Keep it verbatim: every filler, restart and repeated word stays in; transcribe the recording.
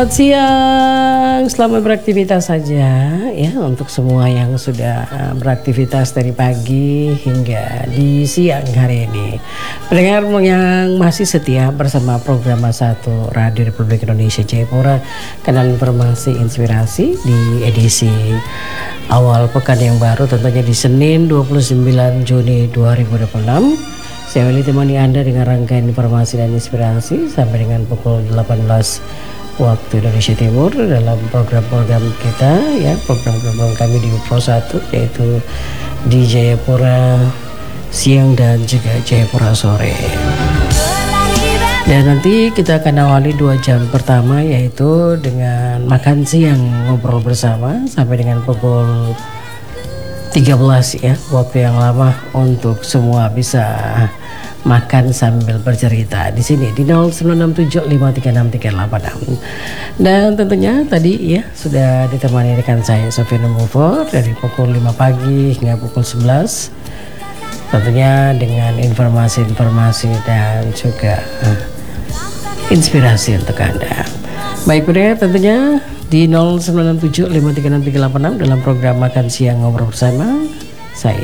Selamat siang, selamat beraktivitas saja ya untuk semua yang sudah uh, beraktivitas dari pagi hingga di siang hari ini. Pendengar yang masih setia bersama program satu Radio Republik Indonesia Jayapura, kanal informasi inspirasi di edisi awal pekan yang baru, tentunya di Senin dua puluh sembilan Juni dua ribu dua puluh enam. Saya Willy temani Anda dengan rangkaian informasi dan inspirasi sampai dengan pukul delapan belas waktu Indonesia Timur dalam program-program kita ya, program-program kami di Pro satu, yaitu di Jayapura siang dan juga Jayapura sore. Dan nanti kita akan awali dua jam pertama yaitu dengan makan siang ngobrol bersama sampai dengan pukul tiga belas ya, waktu yang lama untuk semua bisa makan sambil bercerita di sini di nol sembilan enam tujuh lima tiga enam tiga delapan enam. Dan tentunya tadi ya sudah ditemani rekan saya Sofian Mufo dari pukul lima pagi hingga pukul sebelas, tentunya dengan informasi-informasi dan juga uh, inspirasi untuk Anda. Baik pendengar, tentunya di nol sembilan enam tujuh lima tiga enam tiga delapan enam dalam program makan siang ngobrol bersama saya